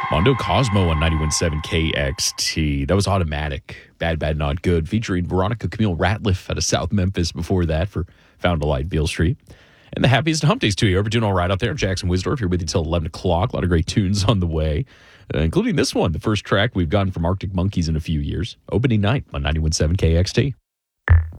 Mondo Cosmo on 91.7 KXT. That was Automatic. Bad, Bad, Not Good, featuring Veronica Camille Ratliff out of South Memphis before that for Found a Light, Beale Street. And the happiest hump days to you. Ever doing all right out there? Jackson Wisdorf here with you till 11 o'clock. A lot of great tunes on the way, including this one, the first track we've gotten from Arctic Monkeys in a few years. Opening night on 91.7 KXT.